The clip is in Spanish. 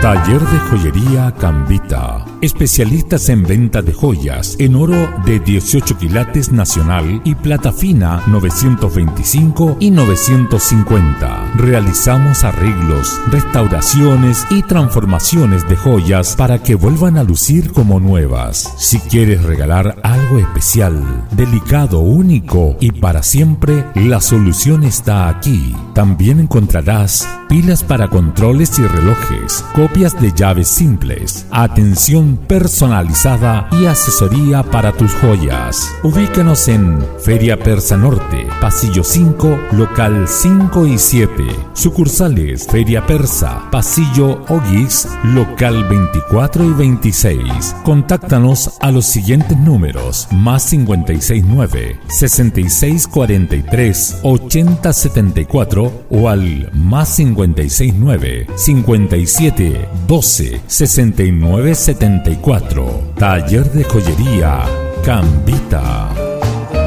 Taller de Joyería Cambita. Especialistas en venta de joyas en oro de 18 quilates nacional y plata fina 925 y 950. Realizamos arreglos, restauraciones y transformaciones de joyas para que vuelvan a lucir como nuevas. Si quieres regalar algo especial, delicado, único y para siempre, la solución está aquí. También encontrarás pilas para controles y relojes, copias de llaves simples, atención personalizada y asesoría para tus joyas. Ubícanos en Feria Persa Norte, Pasillo 5, Local 5 y 7. Sucursales Feria Persa, Pasillo Oguis, Local 24 y 26. Contáctanos a los siguientes números: más 569 6643 8074 o al más 569 57 12 69 74. Taller de Joyería Cambita.